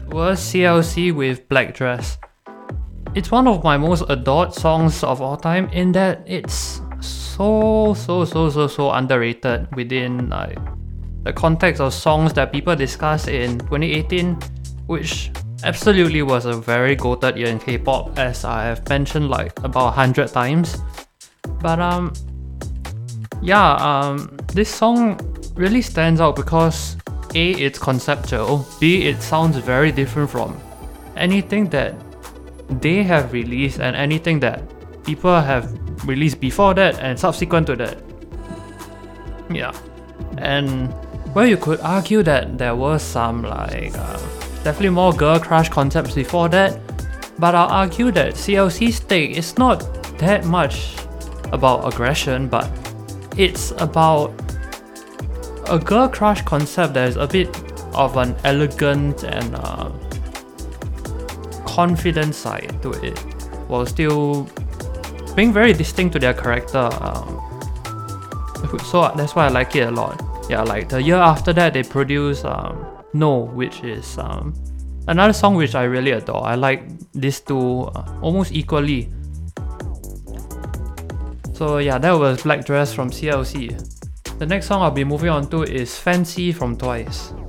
was CLC with Black Dress. It's one of my most adored songs of all time in that it's so underrated within the context of songs that people discuss in 2018, which absolutely was a very goated year in K-pop, as I have mentioned like about 100 times. But this song really stands out because A, it's conceptual, B, it sounds very different from anything that they have released and anything that people have released before that and subsequent to that. Yeah, and well, you could argue that there was some definitely more girl crush concepts before that, but I'll argue that CLC's take is not that much about aggression, but it's about a girl crush concept that is a bit of an elegant and confident side to it, while still being very distinct to their character. So that's why I like it a lot. Yeah, like the year after that they produced No, which is another song which I really adore. I like these two almost equally. So yeah, that was Black Dress from CLC. The next song I'll be moving on to is Fancy from Twice.